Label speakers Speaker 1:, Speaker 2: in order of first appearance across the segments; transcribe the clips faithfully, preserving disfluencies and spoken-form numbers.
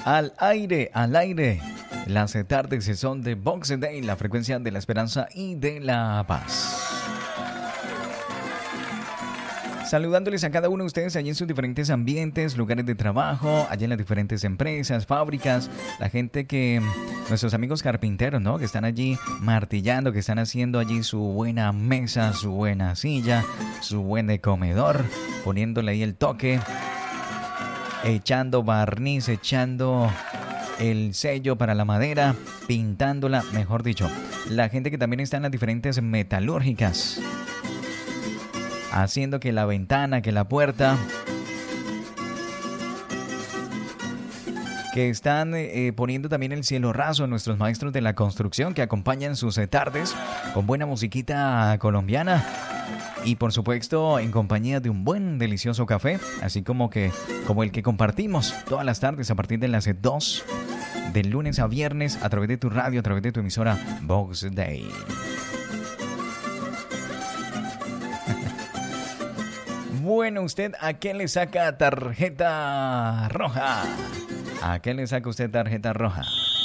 Speaker 1: Al aire, al aire. Las tardes son de Box Day, la frecuencia de la esperanza y de la paz. Saludándoles a cada uno de ustedes allí en sus diferentes ambientes, lugares de trabajo, allí en las diferentes empresas, fábricas, la gente que, nuestros amigos carpinteros, ¿no? Que están allí martillando, que están haciendo allí su buena mesa, su buena silla, su buen comedor, poniéndole ahí el toque, echando barniz, echando el sello para la madera, pintándola, mejor dicho. La gente que también está en las diferentes metalúrgicas, haciendo que la ventana, que la puerta, que están eh, poniendo también el cielo raso, nuestros maestros de la construcción que acompañan sus eh, tardes con buena musiquita colombiana y por supuesto en compañía de un buen delicioso café, así como que como el que compartimos todas las tardes a partir de las dos, de lunes a viernes, a través de tu radio, a través de tu emisora Box Day. Bueno, ¿usted a qué le saca tarjeta roja? ¿A qué le saca usted tarjeta roja?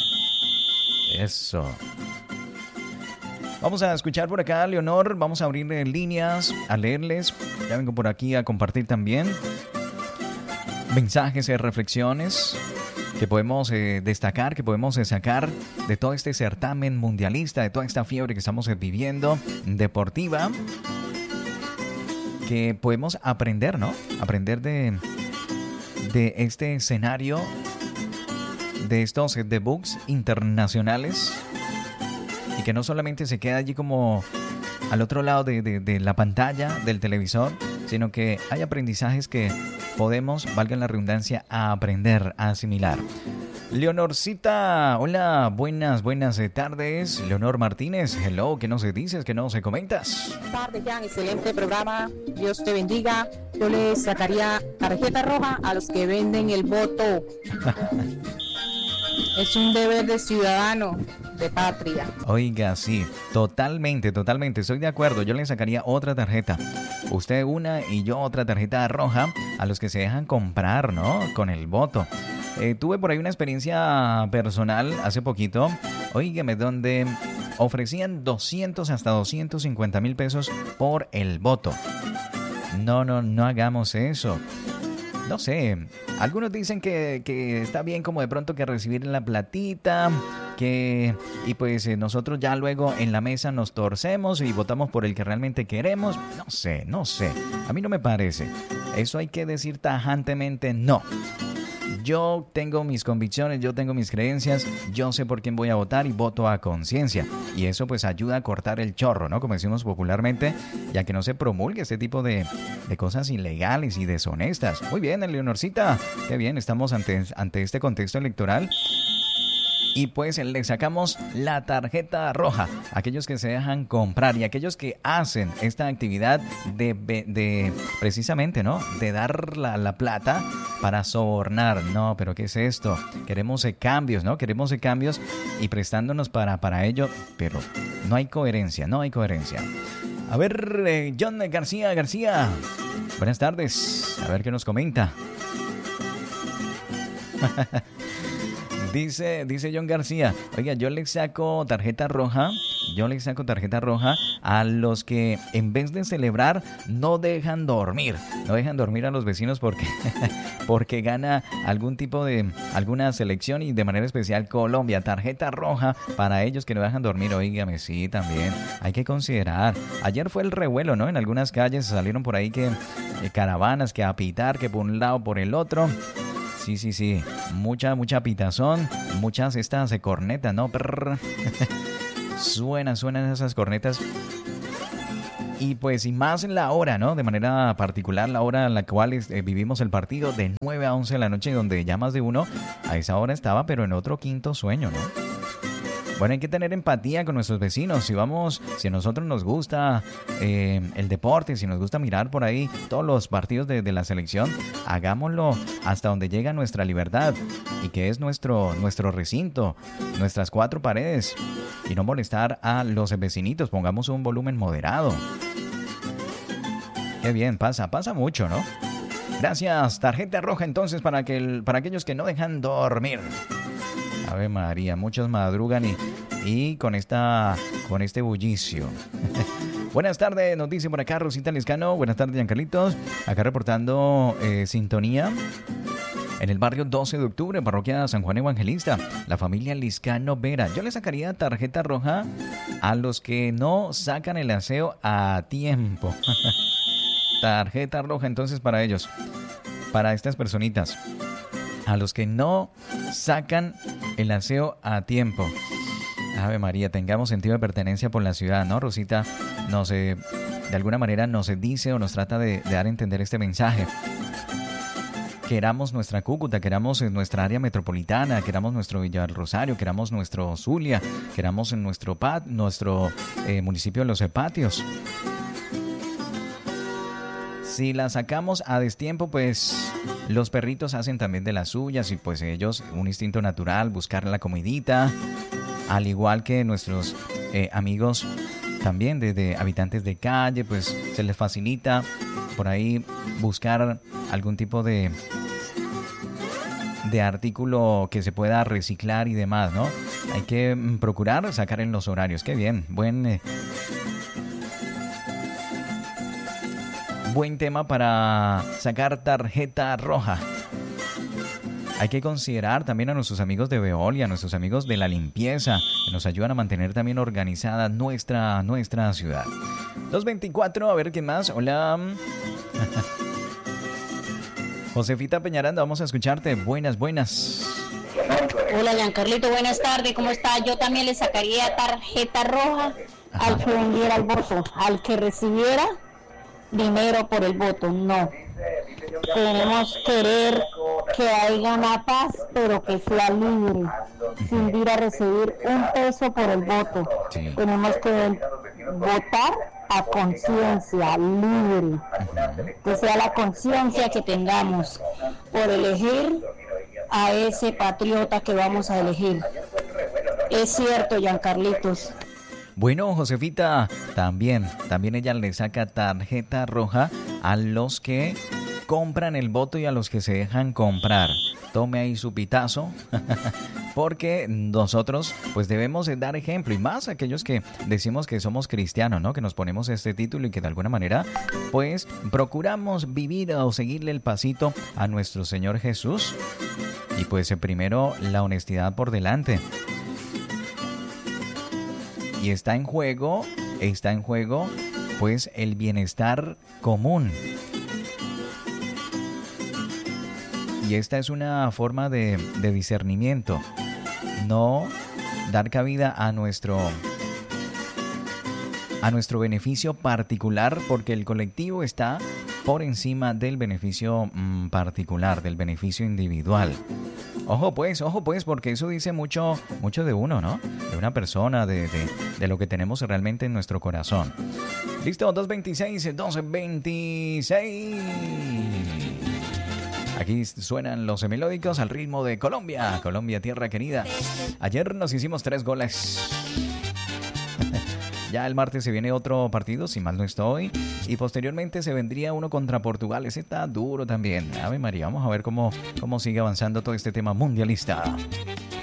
Speaker 1: Eso. Vamos a escuchar por acá a Leonor. Vamos a abrir líneas, a leerles. Ya vengo por aquí a compartir también mensajes y reflexiones que podemos eh, destacar, que podemos eh, sacar de todo este certamen mundialista, de toda esta fiebre que estamos eh, viviendo, deportiva, que podemos aprender, ¿no? Aprender de, de este escenario, de estos debuts internacionales, y que no solamente se queda allí como al otro lado de, de, de la pantalla del televisor, sino que hay aprendizajes que podemos, valga la redundancia, a aprender, a asimilar. Leonorcita, hola, buenas, buenas tardes. Leonor Martínez, hello, ¿qué nos dices? ¿Qué nos comentas?
Speaker 2: Buenas tardes, Jan, excelente programa, Dios te bendiga. Yo le sacaría tarjeta roja a los que venden el voto. Es un deber de ciudadano, de patria.
Speaker 1: Oiga, sí, totalmente, totalmente, estoy de acuerdo. Yo le sacaría otra tarjeta, usted una y yo otra tarjeta roja a los que se dejan comprar, ¿no? Con el voto. Eh, tuve por ahí una experiencia personal hace poquito, oígame, donde ofrecían doscientos hasta doscientos cincuenta mil pesos por el voto. No, no, no hagamos eso. No sé, algunos dicen que, que está bien como de pronto que recibir la platita, que y pues eh, nosotros ya luego en la mesa nos torcemos y votamos por el que realmente queremos. No sé, no sé, a mí no me parece. Eso hay que decir tajantemente no. Yo tengo mis convicciones, yo tengo mis creencias, yo sé por quién voy a votar y voto a conciencia. Y eso pues ayuda a cortar el chorro, ¿no? Como decimos popularmente, ya que no se promulgue este tipo de, de cosas ilegales y deshonestas. Muy bien, Leonorcita, qué bien, estamos ante, ante este contexto electoral. Y pues le sacamos la tarjeta roja a aquellos que se dejan comprar y a aquellos que hacen esta actividad de, de precisamente, ¿no? De dar la, la plata para sobornar. No, pero ¿qué es esto? Queremos eh, cambios, ¿no? Queremos eh, cambios y prestándonos para, para ello, pero no hay coherencia, no hay coherencia. A ver, eh, John García, García. Buenas tardes. A ver qué nos comenta. Dice, dice John García, oiga, yo le saco tarjeta roja, yo le saco tarjeta roja a los que en vez de celebrar no dejan dormir, no dejan dormir a los vecinos porque, porque gana algún tipo de, alguna selección y de manera especial Colombia. Tarjeta roja para ellos que no dejan dormir, oígame, sí, también hay que considerar. Ayer fue el revuelo, ¿no? En algunas calles salieron por ahí que eh, caravanas, que a pitar, que por un lado, por el otro. Sí, sí, sí, mucha, mucha pitazón, muchas estas de cornetas, ¿no? Suenan, suenan esas cornetas. Y pues, y más en la hora, ¿no? De manera particular, la hora en la cual eh, vivimos el partido, de nueve a once de la noche, donde ya más de uno a esa hora estaba, pero en otro quinto sueño, ¿no? Bueno, hay que tener empatía con nuestros vecinos. Si vamos, si a nosotros nos gusta eh, el deporte, si nos gusta mirar por ahí todos los partidos de, de la selección, hagámoslo hasta donde llega nuestra libertad y que es nuestro, nuestro recinto, nuestras cuatro paredes, y no molestar a los vecinitos. Pongamos un volumen moderado. Qué bien, pasa, pasa mucho, ¿no? Gracias. Tarjeta roja entonces para, que el, para aquellos que no dejan dormir. Ave María, muchos madrugan y, y con, esta, con este bullicio. Buenas tardes, nos dice por acá Rosita Liscano. Buenas tardes, Giancarlitos. Acá reportando eh, sintonía en el barrio doce de octubre, parroquia San Juan Evangelista, la familia Liscano Vera. Yo le sacaría tarjeta roja a los que no sacan el aseo a tiempo. Tarjeta roja entonces para ellos, para estas personitas, a los que no sacan el aseo a tiempo. Ave María, tengamos sentido de pertenencia por la ciudad, ¿no? Rosita nos, eh, de alguna manera nos dice o nos trata de, de dar a entender este mensaje. Queramos nuestra Cúcuta, queramos nuestra área metropolitana, queramos nuestro Villa del Rosario, queramos nuestro Zulia, queramos nuestro, pat, nuestro eh, municipio de Los Hepatios. Si la sacamos a destiempo, pues los perritos hacen también de las suyas y pues ellos, un instinto natural, buscar la comidita, al igual que nuestros eh, amigos también desde habitantes de calle, pues se les facilita por ahí buscar algún tipo de, de artículo que se pueda reciclar y demás, ¿no? Hay que procurar sacar en los horarios. Qué bien, buen... Eh, Buen tema para sacar tarjeta roja. Hay que considerar también a nuestros amigos de Veolia, a nuestros amigos de la limpieza, que nos ayudan a mantener también organizada nuestra, nuestra ciudad. dos veinticuatro, a ver quién más. Hola. Josefita Peñaranda, vamos a escucharte. Buenas, buenas.
Speaker 3: Hola, Giancarlito, buenas tardes. ¿Cómo está? Yo también le sacaría tarjeta roja. Ajá. Al que vendiera el voto, al que recibiera dinero por el voto. No, tenemos que querer que haya una paz, pero que sea libre, sin ir a recibir un peso por el voto. Sí. Tenemos que votar a conciencia, libre, que sea la conciencia que tengamos por elegir a ese patriota que vamos a elegir. Es cierto, Giancarlitos.
Speaker 1: Bueno, Josefita, también, también ella le saca tarjeta roja a los que compran el voto y a los que se dejan comprar. Tome ahí su pitazo, porque nosotros pues debemos dar ejemplo, y más aquellos que decimos que somos cristianos, ¿no? Que nos ponemos este título y que de alguna manera pues procuramos vivir o seguirle el pasito a nuestro Señor Jesús. Y pues primero la honestidad por delante. Y está en juego, está en juego, pues, el bienestar común. Y esta es una forma de, de discernimiento. No dar cabida a nuestro, a nuestro beneficio particular, porque el colectivo está por encima del beneficio mmm, particular, del beneficio individual. Ojo pues, ojo pues, porque eso dice mucho, mucho de uno, ¿no? De una persona, de, de, de lo que tenemos realmente en nuestro corazón. Listo, dos veintiséis, dos veintiséis. Aquí suenan los melódicos al ritmo de Colombia, Colombia, tierra querida. Ayer nos hicimos tres goles. Ya el martes se viene otro partido, si mal no estoy. Y posteriormente se vendría uno contra Portugal. Ese está duro también. Ave María, vamos a ver cómo, cómo sigue avanzando todo este tema mundialista.